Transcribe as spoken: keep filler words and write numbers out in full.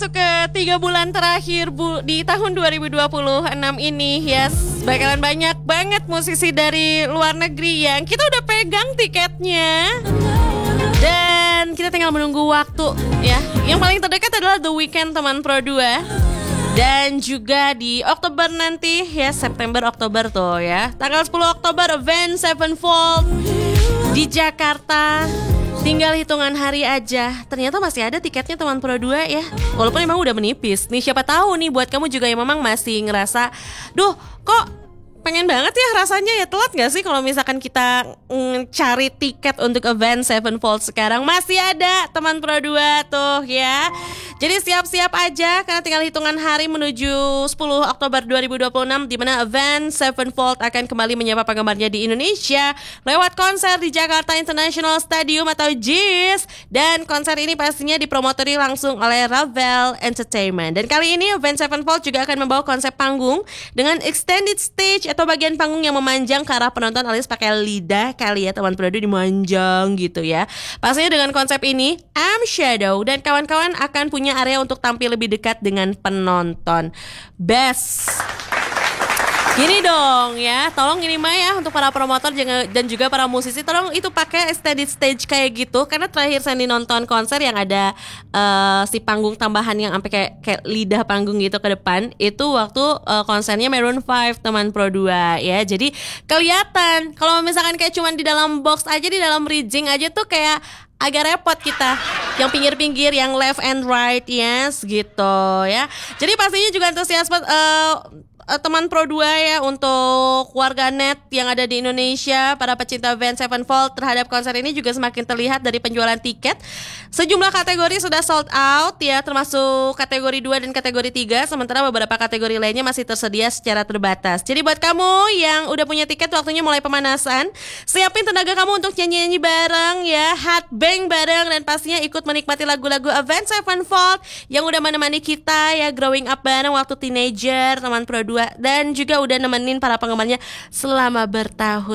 masuk ke tiga bulan terakhir bu, di tahun dua ribu dua puluh enam ini. Yes, bakalan banyak banget musisi dari luar negeri yang kita udah pegang tiketnya. Dan kita tinggal menunggu waktu ya. Yang paling terdekat adalah The Weeknd teman Pro dua. Dan juga di Oktober nanti ya, September Oktober tuh ya. Tanggal sepuluh Oktober Avenged Sevenfold di Jakarta. Tinggal hitungan hari aja. Ternyata masih ada tiketnya teman Pro dua ya. Walaupun emang udah menipis. Nih siapa tahu nih buat kamu juga yang memang masih ngerasa, duh kok pengen banget ya rasanya ya, telat gak sih kalau misalkan kita mm, cari tiket untuk Avenged Sevenfold sekarang? Masih ada teman Pro dua tuh ya. Jadi siap-siap aja karena tinggal hitungan hari menuju sepuluh Oktober dua ribu dua puluh enam, di mana Avenged Sevenfold akan kembali menyapa penggemarnya di Indonesia lewat konser di Jakarta International Stadium atau J I S. Dan konser ini pastinya dipromotori langsung oleh Ravel Entertainment. Dan kali ini Avenged Sevenfold juga akan membawa konsep panggung dengan extended stage atau bagian panggung yang memanjang ke arah penonton, alias pakai lidah kali ya teman Pro dua, dimanjang gitu ya. Pastinya dengan konsep ini I'm Shadow dan kawan-kawan akan punya area untuk tampil lebih dekat dengan penonton. Best. Gini dong ya, tolong ini mah ya untuk para promotor dan juga para musisi, tolong itu pakai extended stage kayak gitu. Karena terakhir Sandy nonton konser yang ada uh, si panggung tambahan yang sampai kayak, kayak lidah panggung gitu ke depan, itu waktu uh, konsernya Maroon five teman Pro dua ya. Jadi kelihatan kalau misalkan kayak cuman di dalam box aja, di dalam rigging aja tuh kayak agak repot kita yang pinggir-pinggir, yang left and right, yes gitu ya. Jadi pastinya juga antusiasme uh, uh, teman Pro dua ya untuk warganet yang ada di Indonesia, para pecinta Avenged Sevenfold terhadap konser ini juga semakin terlihat dari penjualan tiket. Sejumlah kategori sudah sold out ya, termasuk kategori dua dan kategori tiga, sementara beberapa kategori lainnya masih tersedia secara terbatas. Jadi buat kamu yang udah punya tiket, waktunya mulai pemanasan. Siapin tenaga kamu untuk nyanyi-nyanyi bareng ya, hot bang bareng, dan pastinya ikut menikmati lagu-lagu Avenged Sevenfold yang udah menemani kita ya growing up bareng waktu teenager teman Pro dua, dan juga udah nemenin para penggemarnya selama bertahun